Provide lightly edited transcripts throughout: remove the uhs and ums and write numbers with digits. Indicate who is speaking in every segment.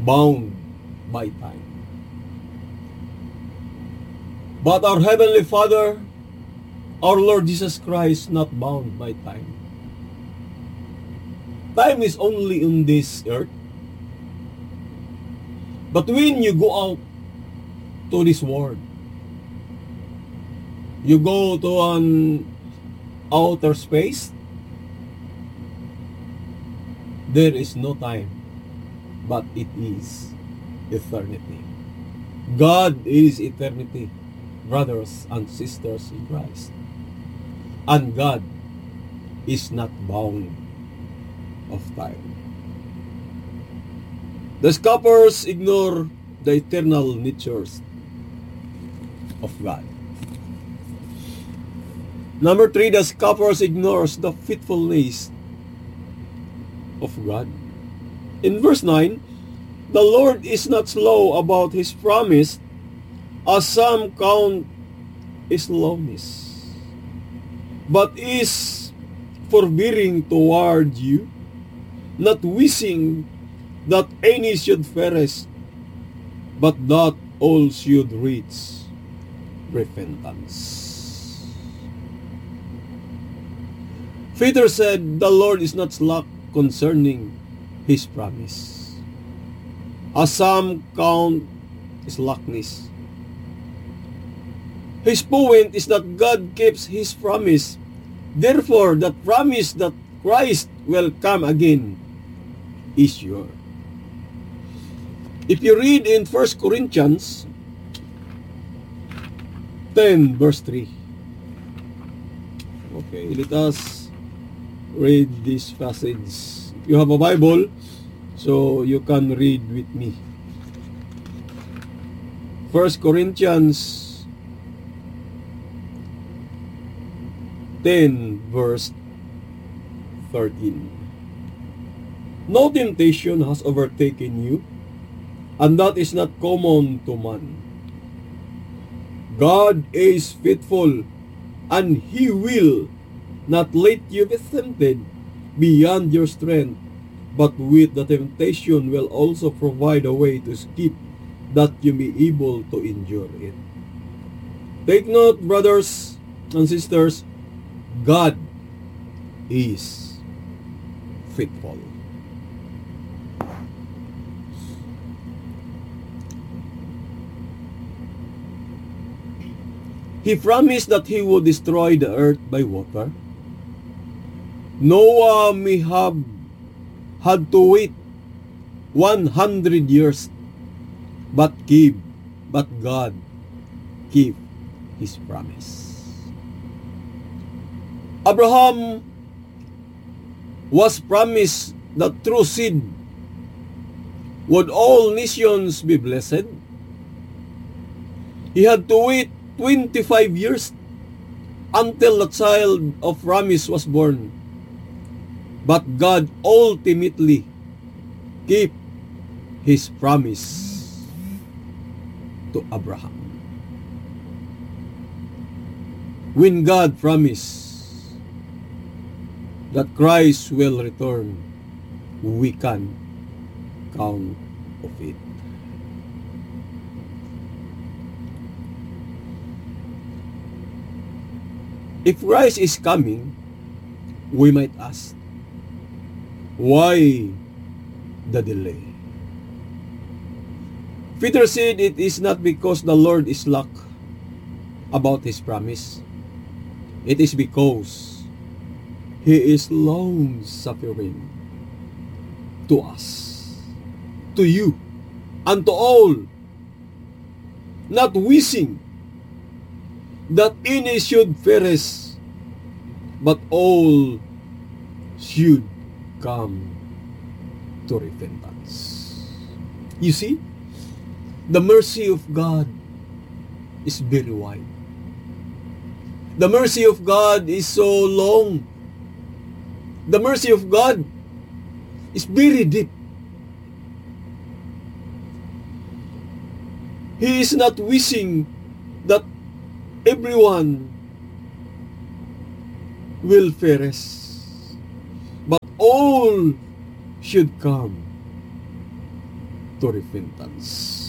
Speaker 1: bound by time. But our Heavenly Father, our Lord Jesus Christ, not bound by time. Time is only on this earth. But when you go out to this world, you go to an outer space, there is no time, but it is eternity. God is eternity, brothers and sisters in Christ. And God is not bound of time. The scoffers ignore the eternal natures of God. Number 3, the scoffers ignores the faithfulness of God. In verse 9, the Lord is not slow about His promise, as some count slowness, but is forbearing toward you, not wishing that any should perish, but that all should reach repentance. Peter said, the Lord is not slack concerning His promise, as some count slackness. His point is that God keeps His promise. Therefore, the promise that Christ will come again is sure. If you read in 1 Corinthians 10 verse 3. Okay, let us read this passage. If you have a Bible, so you can read with me. 1 Corinthians 10 verse 13. No temptation has overtaken you, and that is not common to man. God is faithful, and He will not let you be tempted beyond your strength, but with the temptation will also provide a way to escape, that you may be able to endure it. Take note, brothers and sisters, God is faithful. He promised that He would destroy the earth by water. Noah may have had to wait 100 years, but God kept His promise. Abraham was promised that through seed would all nations be blessed. He had to wait 25 years until the child of promise was born. But God ultimately kept His promise to Abraham. When God promised that Christ will return, we can count of it. If Christ is coming, we might ask, why the delay? Peter said it is not because the Lord is slack about His promise. It is because He is long-suffering to us, to you, and to all, not wishing that any should perish, but all should come to repentance. You see, the mercy of God is very wide. The mercy of God is so long. The mercy of God is very deep. He is not wishing that everyone will perish, but all should come to repentance.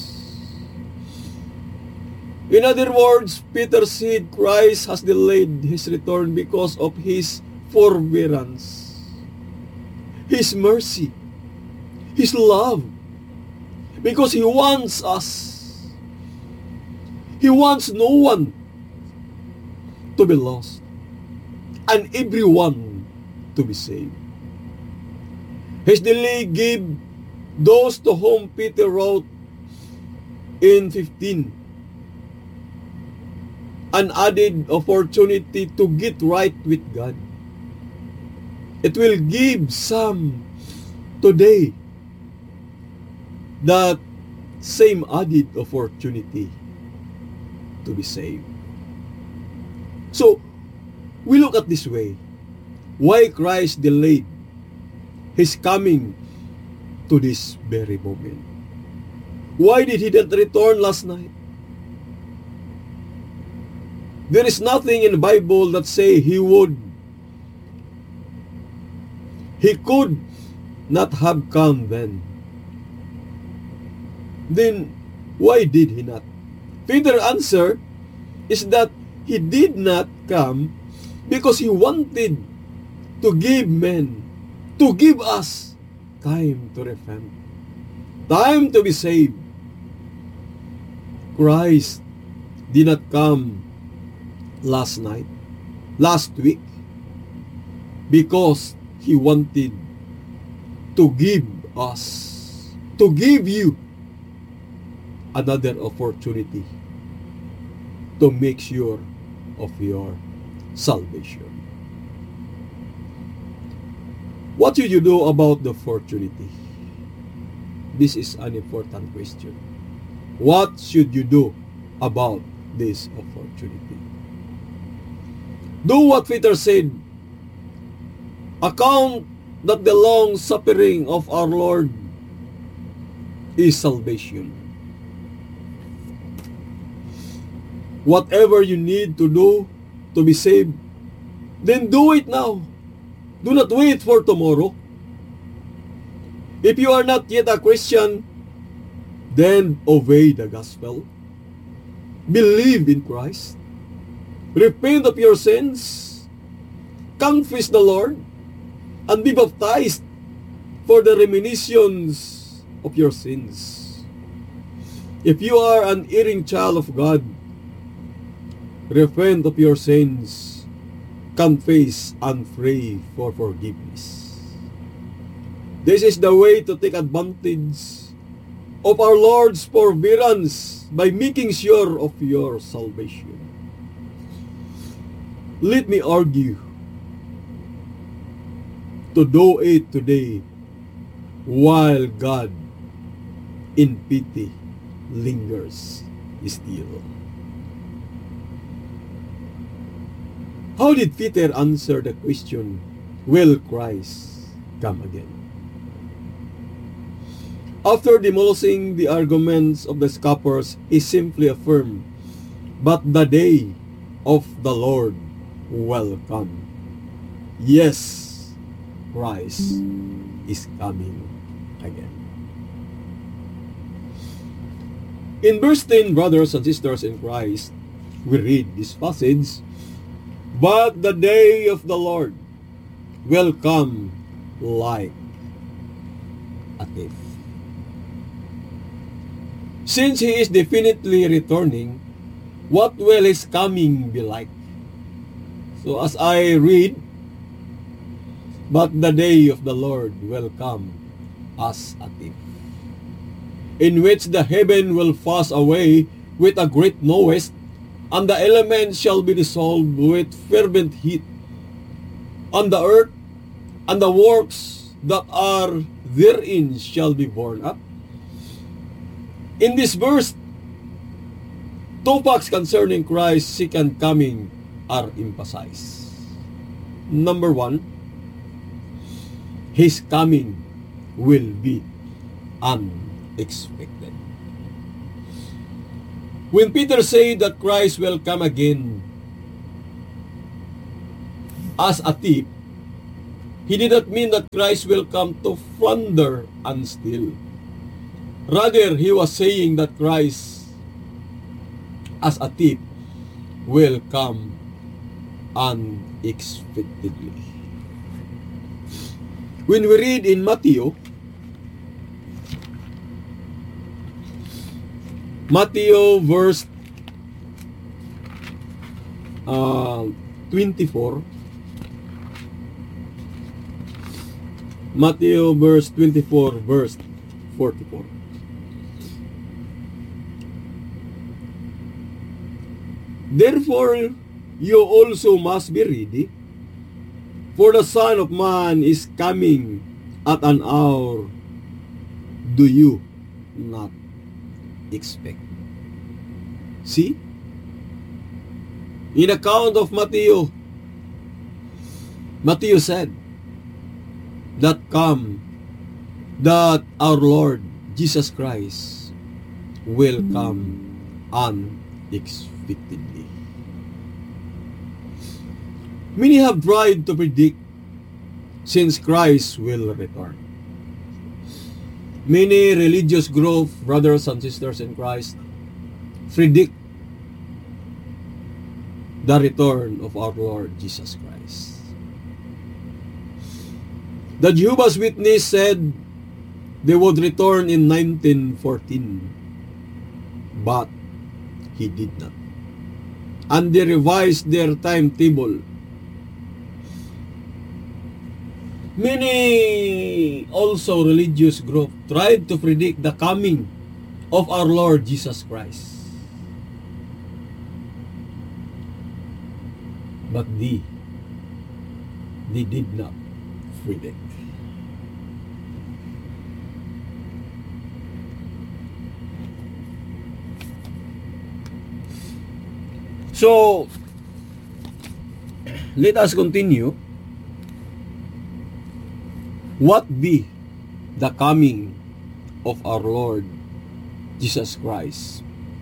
Speaker 1: In other words, Peter said Christ has delayed his return because of his forbearance, his mercy, his love, because he wants us. He wants no one to be lost and everyone to be saved. His delay gave those to whom Peter wrote in 15 an added opportunity to get right with God. It will give some today that same added opportunity to be saved. So, we look at this way. Why Christ delayed his coming to this very moment? Why did he not return last night? There is nothing in the Bible that say he would. He could not have come then. Then, why did he not? Peter's answer is that he did not come because he wanted to give men, to give us time to repent, time to be saved. Christ did not come last night, last week, because he wanted to give us, to give you another opportunity to make sure of your salvation. What should you do about the opportunity? This is an important question. What should you do about this opportunity? Do what Peter said. Account that the long suffering of our Lord is salvation. Whatever you need to do to be saved, then do it now. Do not wait for tomorrow. If you are not yet a Christian, then obey the gospel. Believe in Christ. Repent of your sins. Confess the Lord. And be baptized for the reminiscence of your sins. If you are an erring child of God, repent of your sins, confess, and pray for forgiveness. This is the way to take advantage of our Lord's forbearance by making sure of your salvation. Let me argue to do it today while God in pity lingers still. How did Peter answer the question, will Christ come again? After demolishing the arguments of the scoffers, he simply affirmed, but the day of the Lord will come. Yes, Christ is coming again. In verse 10, brothers and sisters in Christ, we read this passage, but the day of the Lord will come like a thief. Since he is definitely returning, what will his coming be like? So as I read, but the day of the Lord will come as a thief, in which the heaven will pass away with a great noise, and the elements shall be dissolved with fervent heat, and the earth and the works that are therein shall be burned up. In this verse, two facts concerning Christ's second coming are emphasized. Number one, his coming will be unexpected. When Peter said that Christ will come again as a thief, he did not mean that Christ will come to plunder and steal. Rather, he was saying that Christ, as a thief, will come unexpectedly. When we read in Matthew 24, Matthew verse 24, verse 44. Therefore, you also must be ready, for the Son of Man is coming at an hour do you not expect. See? In account of Matthew said that our Lord Jesus Christ will come unexpectedly. Many have tried to predict since Christ will return. Many religious groups, brothers and sisters in Christ, predict the return of our Lord Jesus Christ. The Jehovah's Witness said they would return in 1914, but he did not. And they revised their timetable. Many also religious groups tried to predict the coming of our Lord Jesus Christ. But they did not predict. So, let us continue. What be the coming of our Lord Jesus Christ?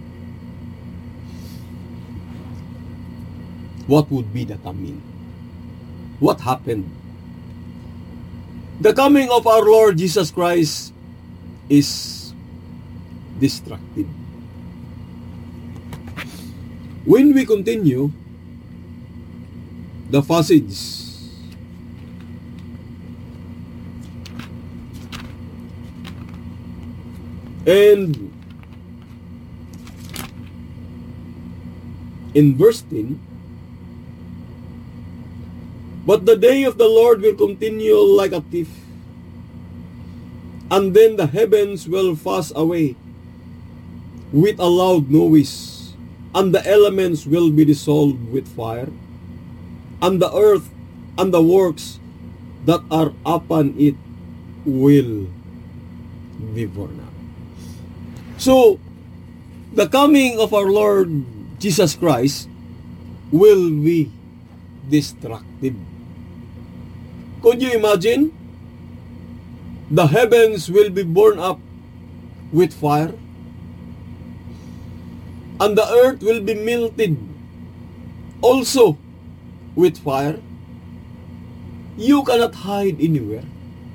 Speaker 1: What would be the coming? What happened? The coming of our Lord Jesus Christ is destructive. When we continue the passage, and in verse 10, but the day of the Lord will continue like a thief, and then the heavens will pass away with a loud noise, and the elements will be dissolved with fire, and the earth and the works that are upon it will be burned up. So, the coming of our Lord Jesus Christ will be destructive. Could you imagine? The heavens will be burned up with fire, and the earth will be melted also with fire. You cannot hide anywhere.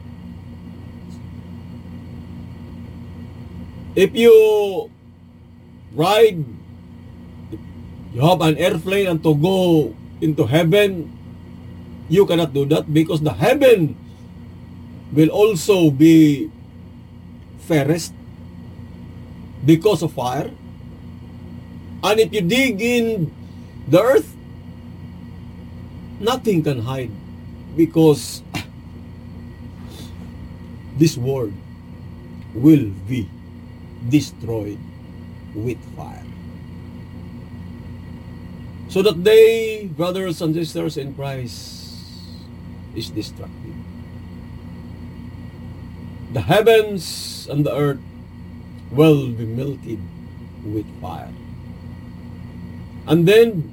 Speaker 1: If you ride, you have an airplane and to go into heaven, you cannot do that because the heaven will also be furnace because of fire. And if you dig in the earth, nothing can hide because this world will be destroyed with fire. So that day, brothers and sisters in Christ, is destructive. The heavens and the earth will be melted with fire. And then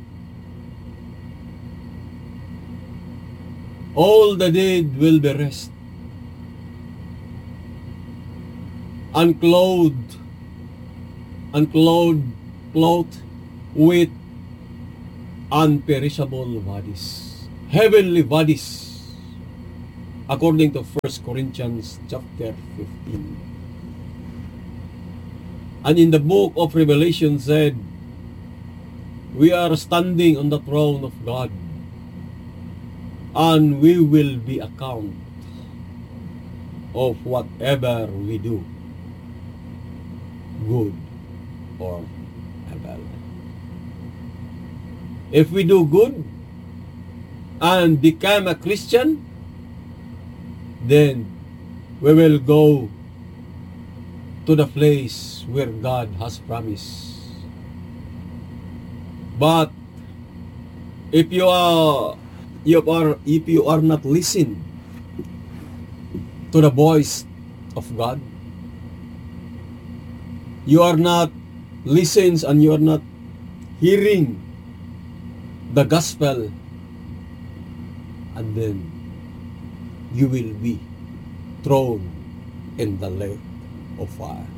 Speaker 1: all the dead will be raised and clothed with unperishable bodies, heavenly bodies, according to 1 Corinthians chapter 15. And in the book of Revelation said, we are standing on the throne of God, and we will be account of whatever we do, good or evil. If we do good and become a Christian, then we will go to the place where God has promised. But if you are not listening to the voice of God, you are not listening and you are not hearing the gospel, and then you will be thrown in the lake of fire.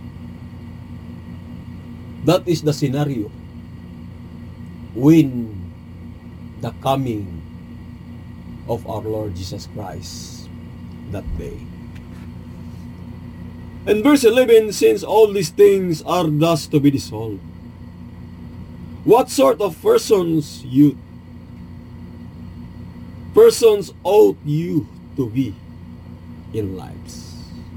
Speaker 1: That is the scenario when the coming of our Lord Jesus Christ that day. In verse 11, since all these things are thus to be dissolved, what sort of persons ought you to be in lives?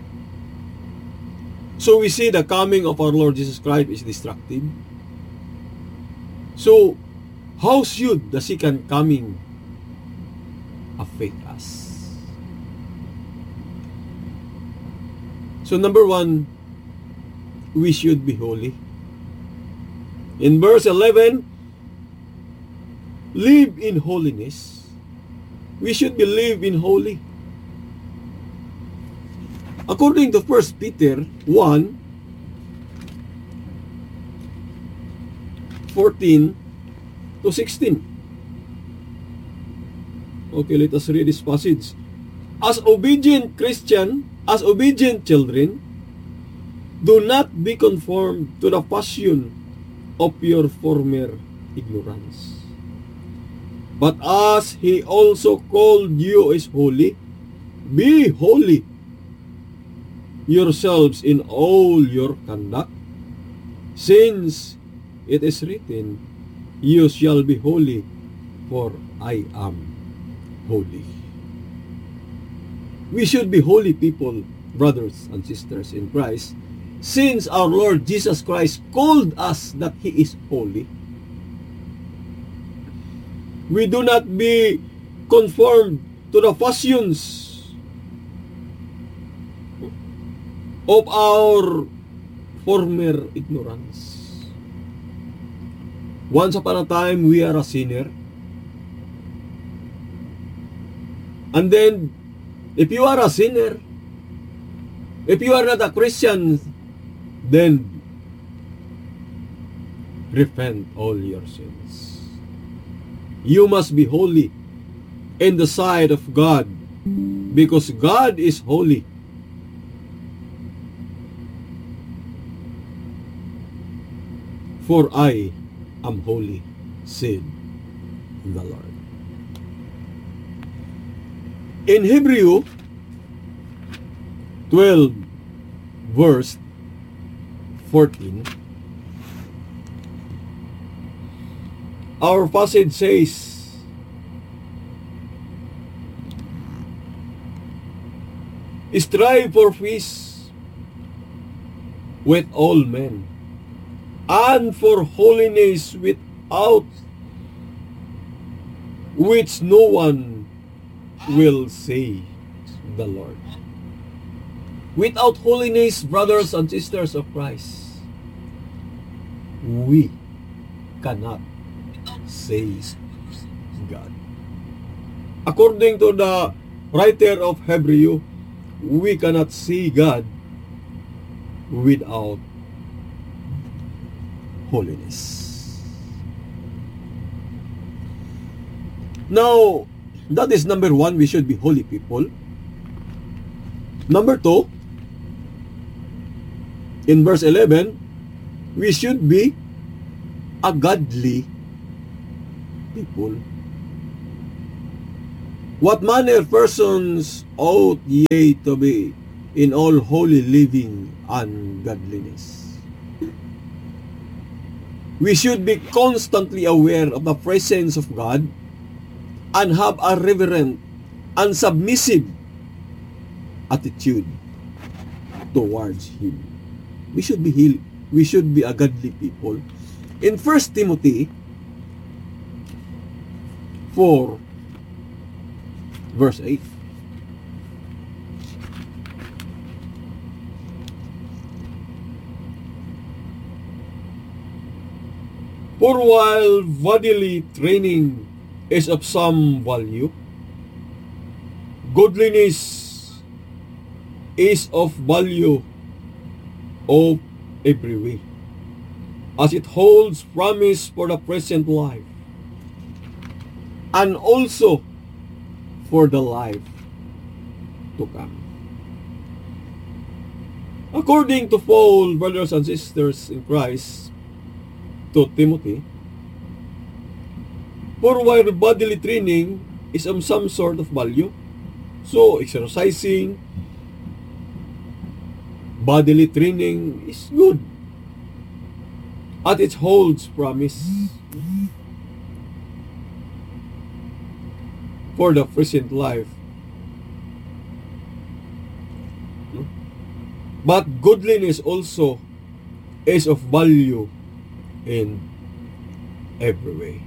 Speaker 1: So we see the coming of our Lord Jesus Christ is destructive. So how should the second coming affect us? So number one, we should be holy. In verse 11, live in holiness. We should live in holy. According to 1 Peter 1, 14 to 16. Okay, let us read this passage. As obedient children, do not be conformed to the passion of your former ignorance. But as He also called you is holy, be holy yourselves in all your conduct, since it is written, you shall be holy, for I am holy. We should be holy people, brothers and sisters in Christ, since our Lord Jesus Christ called us that He is holy. We do not be conformed to the passions of our former ignorance. Once upon a time, we are a sinner. And then, if you are a sinner, if you are not a Christian, then repent all your sins. You must be holy in the sight of God, because God is holy. For I am holy, said the Lord. In Hebrew 12, verse 14, our passage says, strive for peace with all men, and for holiness, without which no one will see the Lord. Without holiness, brothers and sisters of Christ, we cannot see God. According to the writer of Hebrew, we cannot see God without holiness. Now, that is number one, we should be holy people. Number two, in verse 11, we should be a godly people. What manner of persons ought ye to be in all holy living and godliness? We should be constantly aware of the presence of God and have a reverent and submissive attitude towards Him. We should be a godly people. In 1 Timothy 4 verse 8, for while bodily training is of some value, godliness is of value of every way, as it holds promise for the present life and also for the life to come. According to Paul, brothers and sisters in Christ, to Timothy, for while bodily training is of some sort of value, so exercising, bodily training is good, and it holds promise for the present life. But godliness also is of value in every way.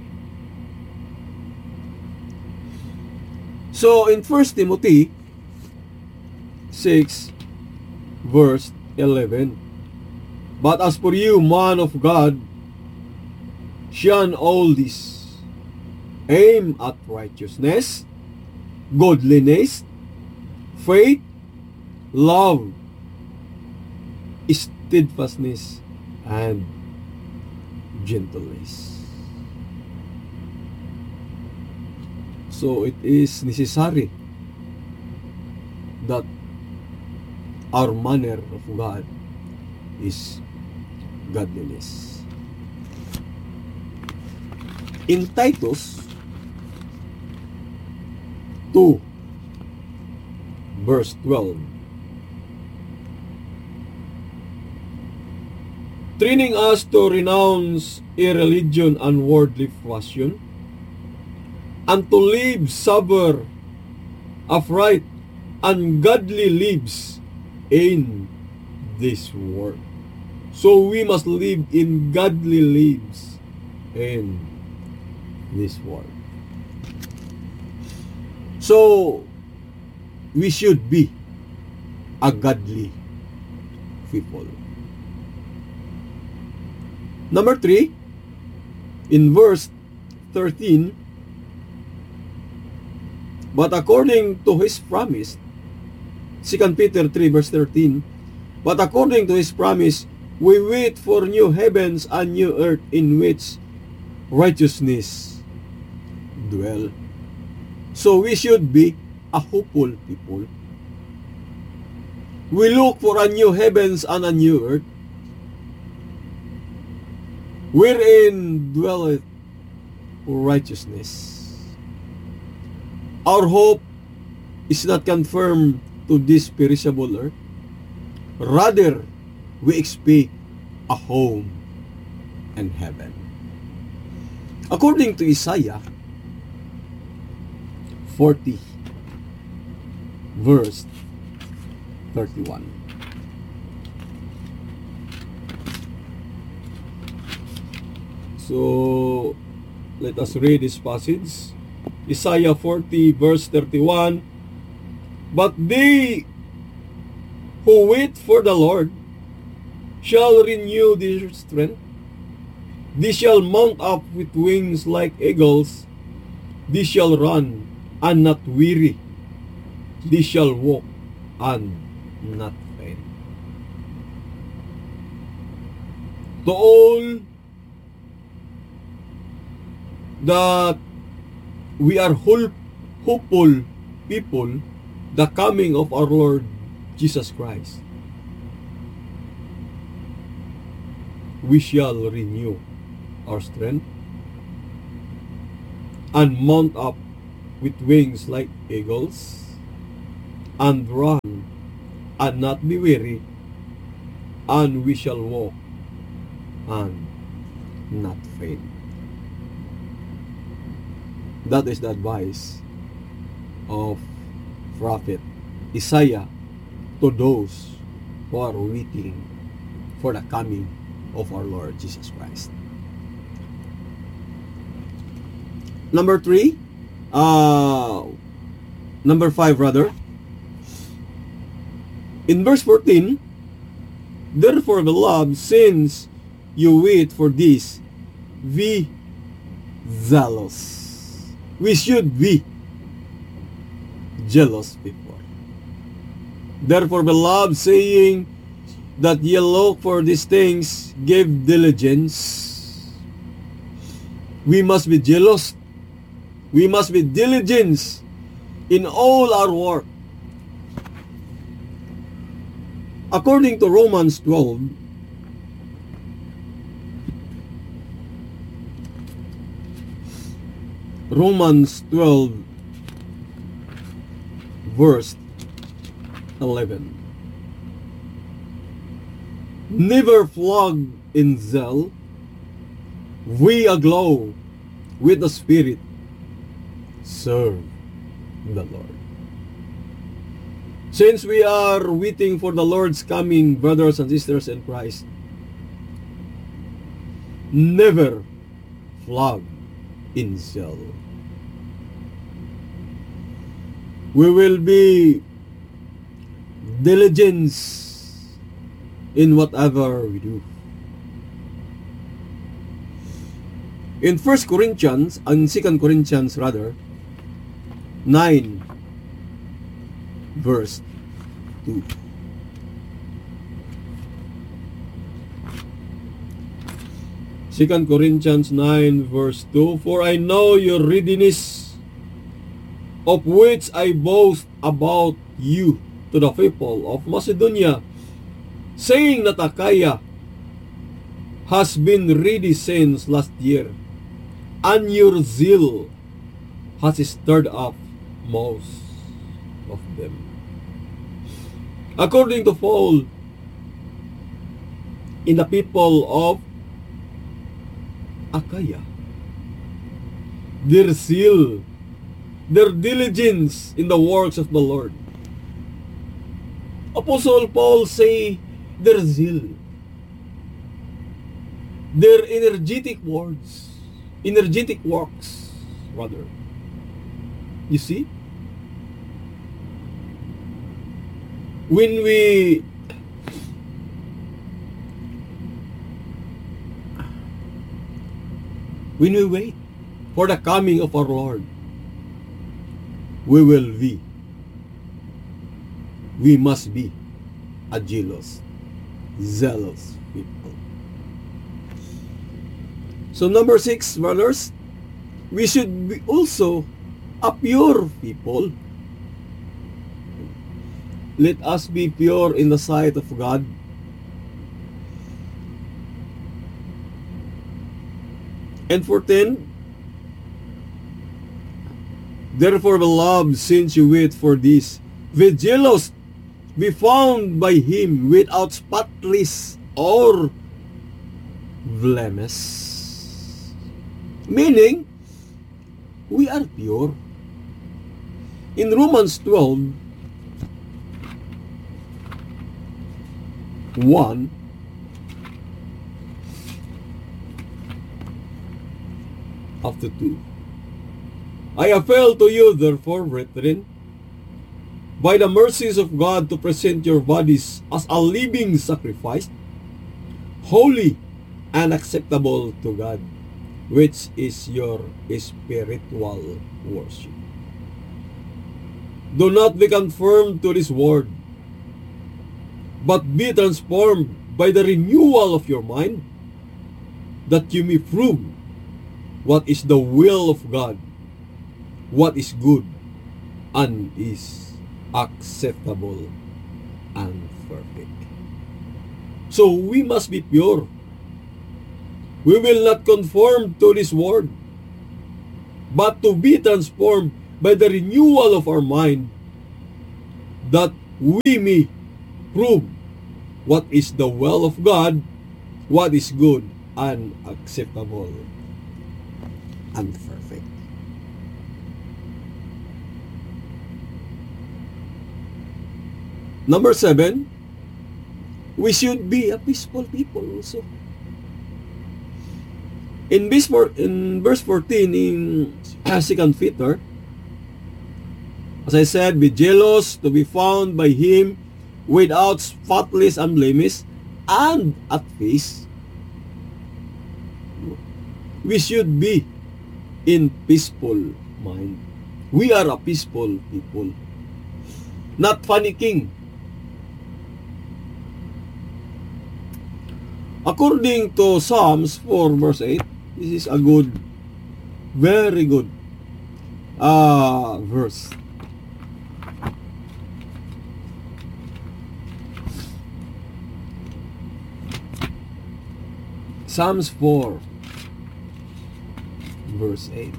Speaker 1: So in 1 Timothy 6 verse 11, but as for you, man of God, shun all this, aim at righteousness, godliness, faith, love, steadfastness, and gentleness. So it is necessary that our manner of God is godliness. In Titus 2 verse 12, training us to renounce irreligion and worldly fashion, and to live sober, upright, and godly lives in this world. So we must live in godly lives in this world. So we should be a godly people. Number 3, in verse 13, but according to His promise, 2 Peter 3 verse 13, but according to His promise, we wait for new heavens and new earth in which righteousness dwell. So we should be a hopeful people. We look for a new heavens and a new earth, wherein dwelleth righteousness. Our hope is not confirmed to this perishable earth. Rather, we expect a home in heaven. According to Isaiah 40 verse 31. So, let us read this passage. Isaiah 40 verse 31. But they who wait for the Lord shall renew their strength. They shall mount up with wings like eagles. They shall run and not weary. They shall walk and not faint. To all that we are hopeful people, the coming of our Lord Jesus Christ, we shall renew our strength and mount up with wings like eagles, and run and not be weary, and we shall walk and not faint. That is the advice of Prophet Isaiah to those who are waiting for the coming of our Lord Jesus Christ. Number 5 rather. In verse 14, therefore, beloved, since you wait for this, be zealous. We should be jealous people. Therefore, beloved, saying that ye look for these things, give diligence. We must be jealous. We must be diligent in all our work. According to Romans 12, verse 11. Never flog in zeal, we aglow with the Spirit, serve the Lord. Since we are waiting for the Lord's coming, brothers and sisters in Christ, never flog in zeal. We will be diligent in whatever we do. In 1 Corinthians, and 2 Corinthians rather, 9 verse 2. Second Corinthians 9 verse 2, for I know your readiness, of which I boast about you to the people of Macedonia, saying that Achaia has been ready since last year, and your zeal has stirred up most of them. According to Paul, in the people of Achaia, their zeal, their diligence in the works of the Lord. Apostle Paul say their zeal, their energetic works, rather. You see? When we wait for the coming of our Lord, we must be a zealous people. So number 6, brothers, we should be also a pure people. Let us be pure in the sight of God. And 14, therefore, beloved, since you wait for this, be jealous, be found by him without spotless or blemish. Meaning, we are pure. In Romans 12, 1, after 2. I appeal to you, therefore, brethren, by the mercies of God, to present your bodies as a living sacrifice, holy and acceptable to God, which is your spiritual worship. Do not be conformed to this world, but be transformed by the renewal of your mind, that you may prove what is the will of God, what is good, and is acceptable and perfect. So we must be pure. We will not conform to this world, but to be transformed by the renewal of our mind, that we may prove what is the will of God, what is good, unacceptable, and perfect. Number 7, we should be a peaceful people also. In verse 14 in 2 Peter, as I said, be jealous to be found by him without spotless and blemish and at peace. We should be in peaceful mind. We are a peaceful people, not panicking. According to Psalms 4 verse 8, this is a good, very good verse. Psalms 4 verse 8.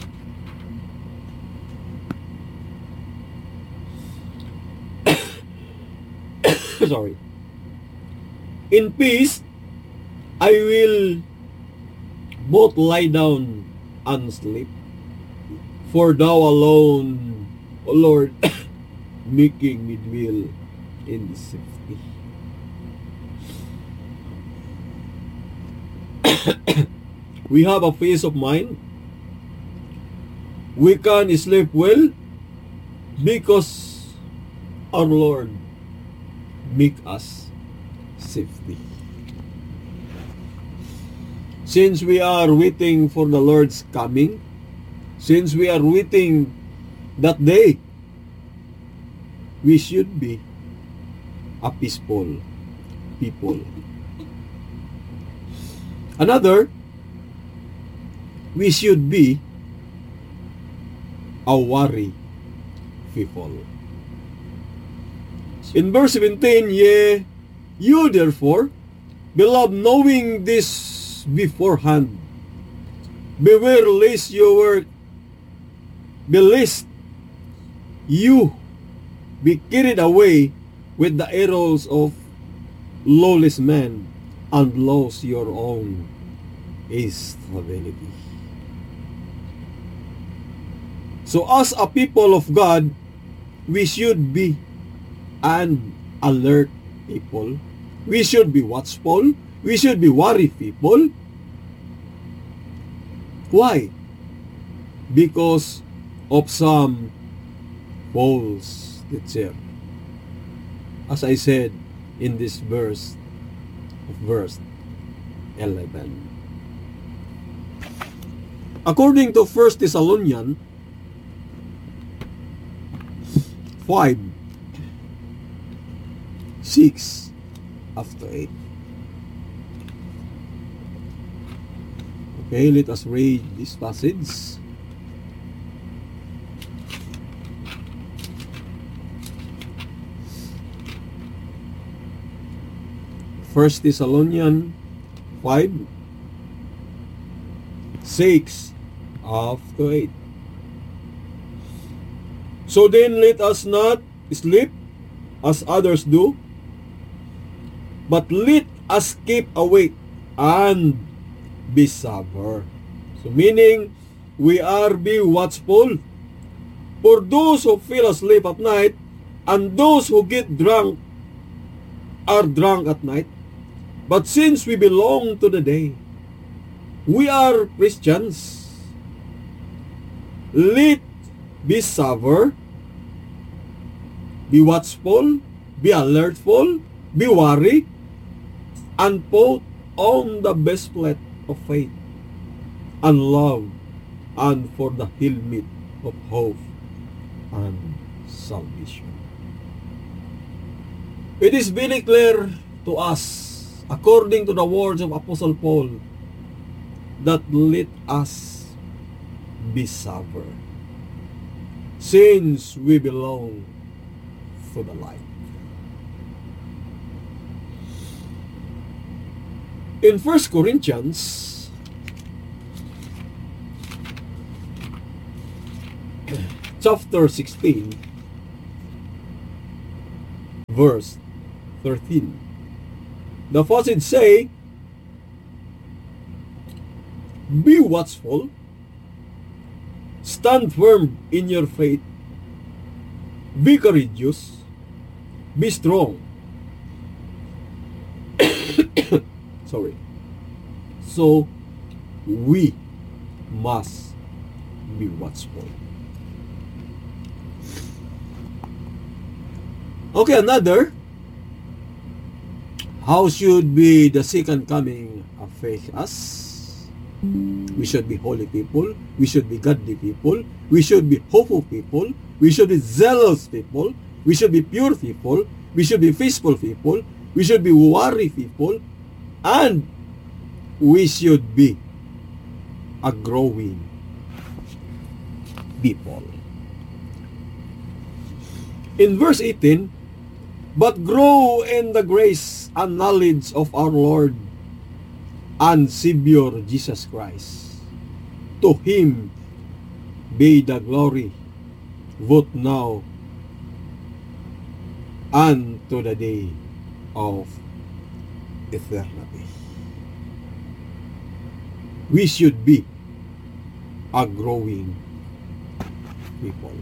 Speaker 1: Sorry. In peace I will both lie down and sleep, for thou alone, O Lord, making me dwell in safety. We have a peace of mind. We can sleep well because our Lord make us safety. Since we are waiting for the Lord's coming, since we are waiting that day, we should be a peaceful people. Another, we should be a worry people. In verse 17, yea, you therefore, beloved, knowing this beforehand, beware lest you be carried away with the arrows of lawless men and lose your own stability. So as a people of God, we should be an alert people. We should be watchful. We should be worry people. Why? Because of some false teacher. As I said in this verse 11. According to 1 Thessalonians 5, 6 after 8. Okay, let us read this passage. First Thessalonians 5, 6 after 8. So then let us not sleep as others do, but let us keep awake and be sober. So meaning, we are be watchful. For those who fell asleep at night and those who get drunk are drunk at night. But since we belong to the day, we are Christians, let be sober, be watchful, be alertful, be wary, and put on the breastplate of faith and love, and for the helmet of hope and salvation. It is very clear to us, according to the words of Apostle Paul, that let us be sober, since we belong to the light. In 1 Corinthians chapter 16, verse 13, the passage say, Be watchful. Stand firm in your faith. Be courageous. Be strong. Sorry. So, we must be watchful. Okay, another. How should be the second coming affect us? We should be holy people. We should be godly people. We should be hopeful people. We should be zealous people. We should be pure people. We should be faithful people. We should be worry people. And we should be a growing people. In verse 18, but grow in the grace and knowledge of our Lord and Savior Jesus Christ. To Him be the glory, both now and to the day of eternity. We should be a growing people.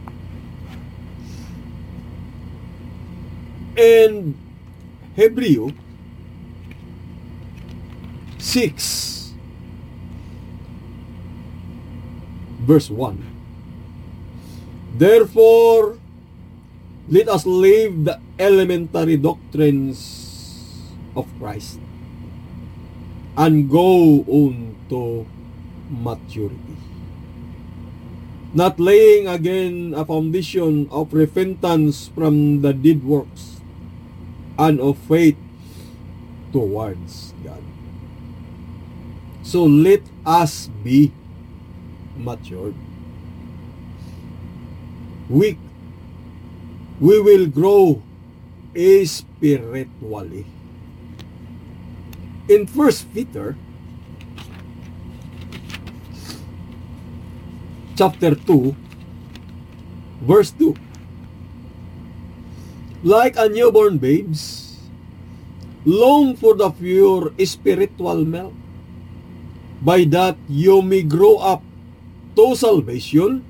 Speaker 1: In Hebrew 6 verse 1, therefore let us leave the elementary doctrines of Christ and go on to maturity, not laying again a foundation of repentance from the dead works and of faith towards God. So let us be matured. We will grow spiritually. In 1 Peter chapter 2 verse 2, like a newborn babes, long for the pure spiritual milk, by that you may grow up to salvation,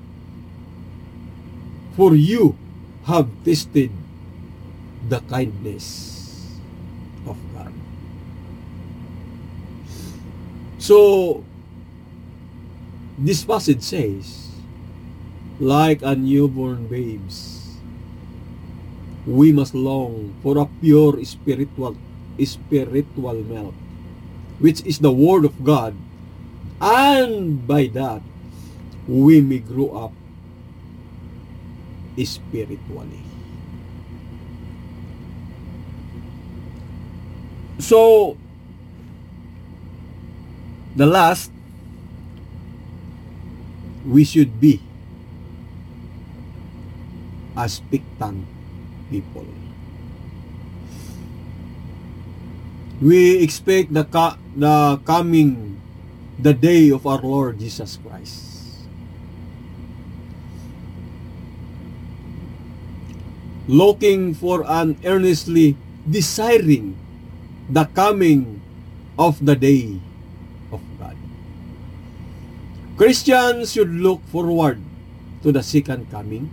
Speaker 1: for you have tasted the kindness of God. So, this passage says, like a newborn babes, we must long for a pure spiritual milk, which is the Word of God, and by that we may grow up spiritually. So, the last, we should be expectant people. We expect the coming, the day of our Lord Jesus Christ. Looking for and earnestly desiring the coming of the day of God. Christians should look forward to the second coming.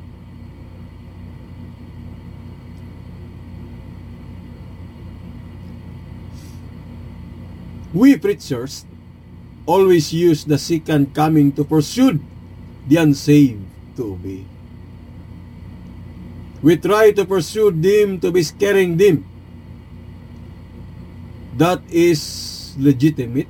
Speaker 1: We preachers always use the second coming to pursue the unsaved to obey. We try to pursue them to be scaring them. That is legitimate,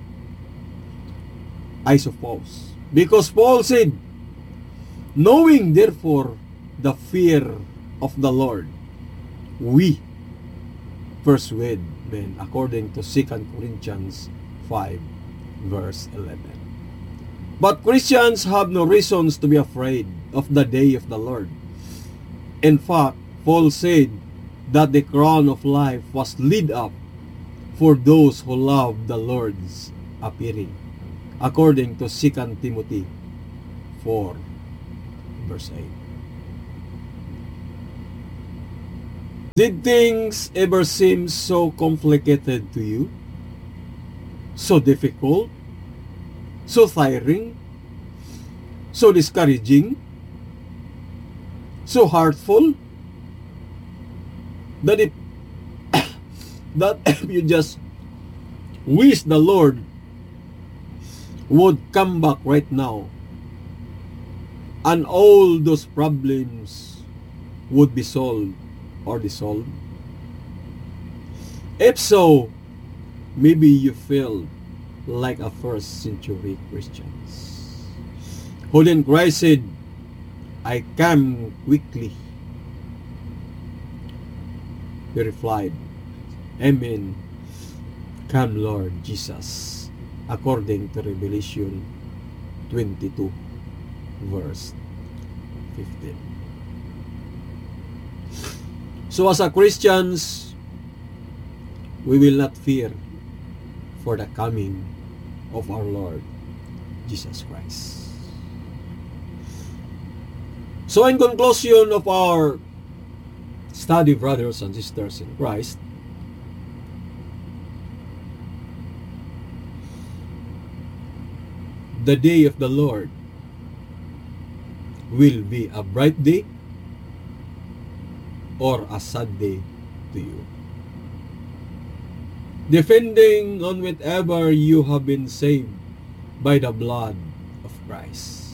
Speaker 1: I suppose. Because Paul said, knowing therefore the fear of the Lord, we persuade men, according to 2 Corinthians 5 verse 11. But Christians have no reasons to be afraid of the day of the Lord. In fact, Paul said that the crown of life was laid up for those who love the Lord's appearing, according to 2 Timothy 4 verse 8. Did things ever seem so complicated to you? So difficult? so tiring, so discouraging, so hurtful, that if that if you just wish the Lord would come back right now and all those problems would be solved or dissolved? If so, maybe you feel like a first century Christians who then Christ said, I come quickly. He replied, Amen, come Lord Jesus, according to Revelation 22 verse 15. So as a Christians, we will not fear for the coming of our Lord Jesus Christ. So in conclusion of our study, brothers and sisters in Christ, the day of the Lord will be a bright day or a sad day to you, depending on whatever you have been saved by the blood of Christ.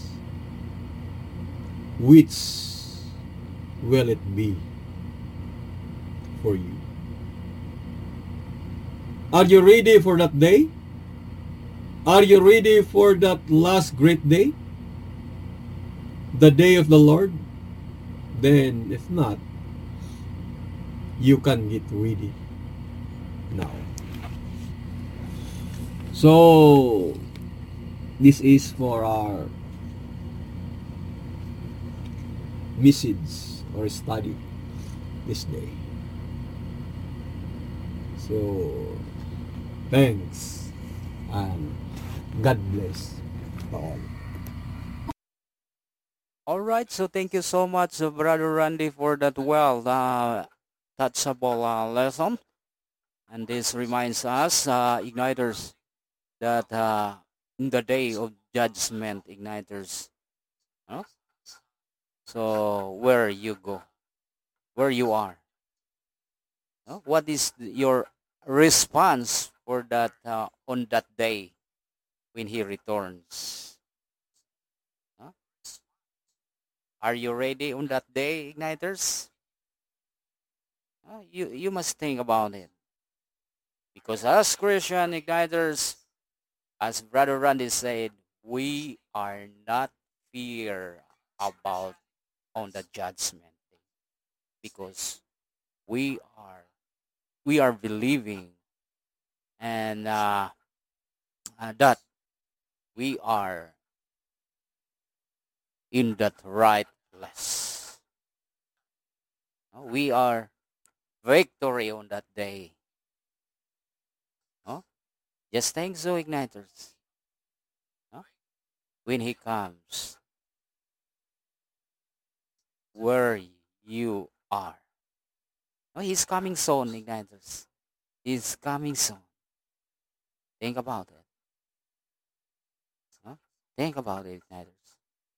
Speaker 1: Which will it be for you? Are you ready for that day? Are you ready for that last great day? The day of the Lord? Then, if not, you can get ready now. So, this is for our message or study this day. So, thanks and God bless to all.
Speaker 2: All right, so thank you so much, Brother Randy, for that touchable lesson. And this reminds us, igniters, that in the day of judgment, igniters, huh? So where you go, where you are, huh? What is your response for that on that day when he returns? Huh? Are you ready on that day, igniters? You must think about it, because as Christian igniters, as Brother Randy said, we are not fear about on the judgment day, because we are we are believing, and that we are in that right place. We are victory on that day. No? Just think so, igniters. No? When he comes, where you are. No, he's coming soon, igniters. He's coming soon. Think about it. No? Think about it, igniters.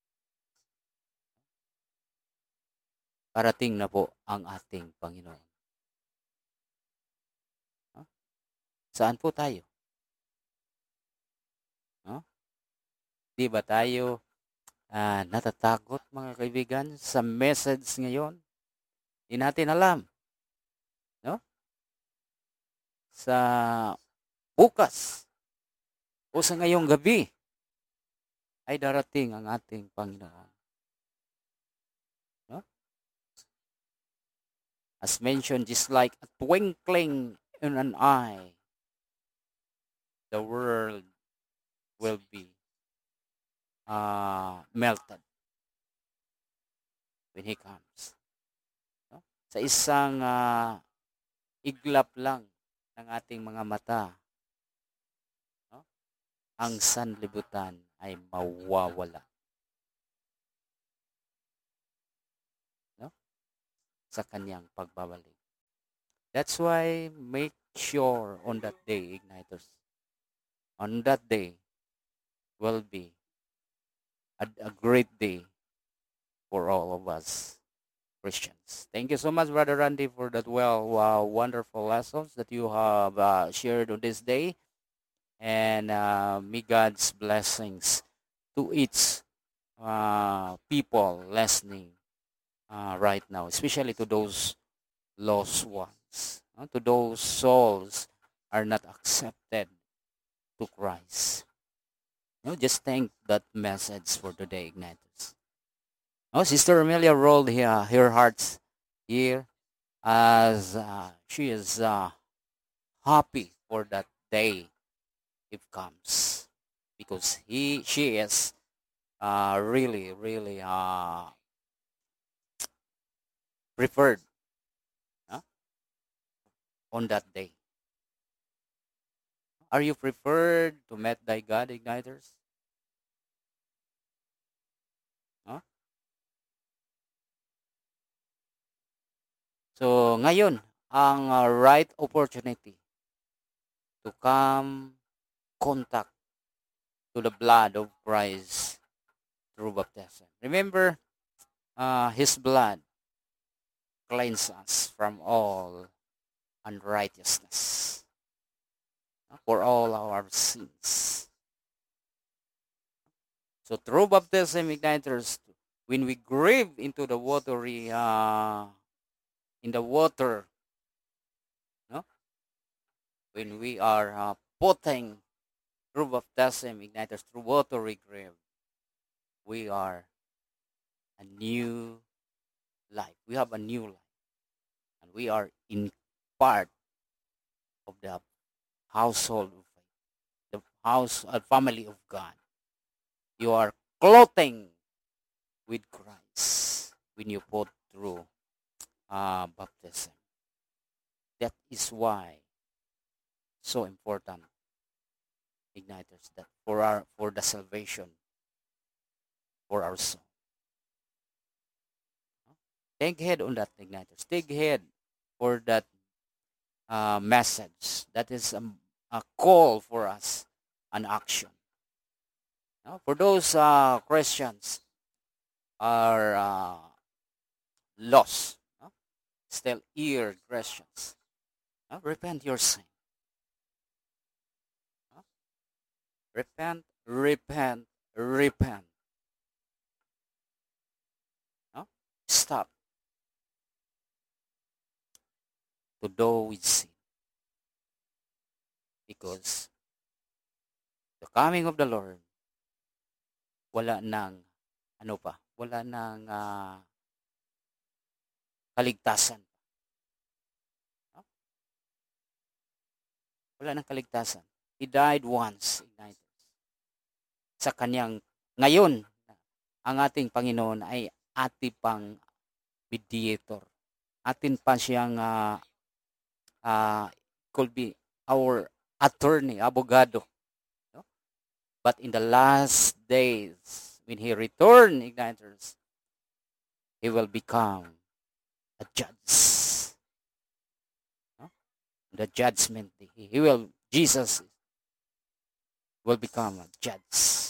Speaker 2: Parating na po ang ating Panginoon. No? Saan po tayo? No? Di ba tayo natatakot, mga kaibigan, sa message ngayon? Di natin alam. No? Sa bukas o sa ngayong gabi ay darating ang ating Panginoon. No? As mentioned, just like a twinkling in an eye, the world will be melted when He comes. No? Sa isang iglap lang ng ating mga mata, no? Ang sanlibutan ay mawawala. No? Sa kanyang pagbabalik. That's why make sure on that day, igniters, on that day, will be a great day for all of us Christians. Thank you so much, Brother Randy, for that wonderful lessons that you have shared on this day. And may God's blessings to each people listening right now, especially to those lost ones, to those souls are not accepted to Christ. Just thank that message for today, Ignatius. Sister Amelia rolled her heart here as she is happy for that day if comes because she is really really preferred uh, on that day. Are you preferred to meet thy God, Igniters? Huh? So ngayon ang right opportunity to come contact to the blood of Christ through baptism. Remember, His blood cleanses us from all unrighteousness, for all our sins. So through baptism, Igniters, when we grieve into the watery, in the water, no? When we are putting through baptism, Igniters, through watery grave, we are a new life. We have a new life. And we are in part of the household of faith, the house, family of God. You are clothing with Christ when you put through baptism. That is why so important, Igniters, that for the salvation for our soul. Take head on that, Igniters. Take head for that message. That is a call for us, an action. For those Christians are lost, still ear Christians, repent your sin. Repent, repent, repent. Stop to do with sin. Because the coming of the Lord, wala nang, wala nang kaligtasan. Wala nang kaligtasan. He died once, sa kanyang, ngayon, ang ating Panginoon ay ating pang mediator. Atin pa siyang could be our attorney, abogado. But in the last days, when He return, Igniters, He will become a judge. The judgment day. Jesus will become a judge.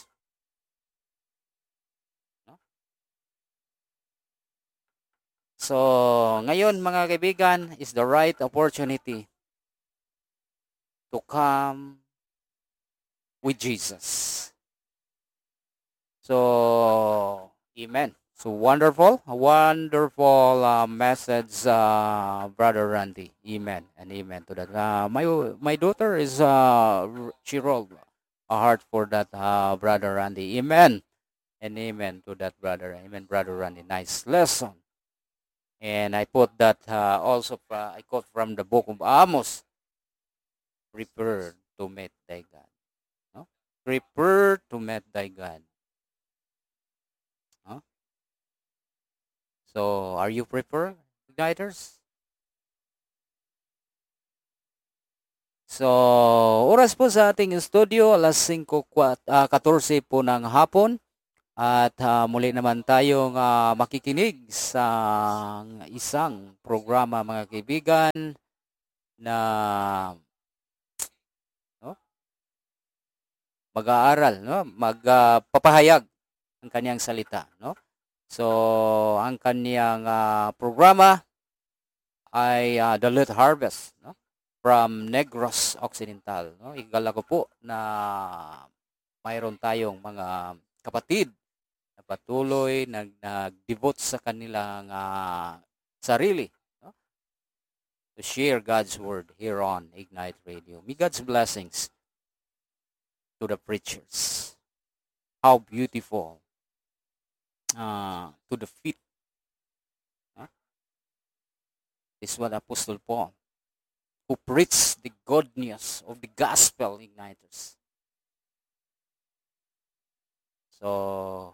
Speaker 2: So, ngayon mga kaibigan, is the right opportunity to come with Jesus. So, amen. So wonderful, a wonderful message, Brother Randy. Amen and amen to that. My daughter is she rolled a heart for that, Brother Randy. Amen and amen to that, brother. Amen, Brother Randy. Nice lesson. And I put that also. I quote from the book of Amos. Prepare to meet thy God. No? Prepare to meet thy God. Huh? So, are you prepared, Igniters? So, oras po sa ating studio, alas 5:14 po ng hapon. At muli naman tayong makikinig sa isang programa, mga kaibigan, na mag-aaral, no? Magpapahayag ng kaniyang salita, no? So, ang kaniyang programa ay The Lit Harvest, no? From Negros Occidental, no? Igala ko po na mayroon tayong mga kapatid na patuloy nag-devote sa kanilang sarili, no? To share God's Word here on Ignite Radio. May God's blessings to the preachers. How beautiful to the feet. This is what Apostle Paul, who preached the good news of the gospel, igniters. So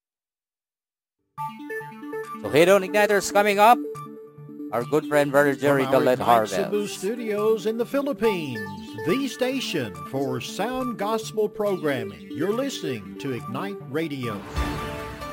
Speaker 2: head on, igniters, coming up. Our good friend Brother Jerry, the Lit Harvest.
Speaker 3: Cebu Studios in the Philippines, the station for sound gospel programming. You're listening to Ignite Radio.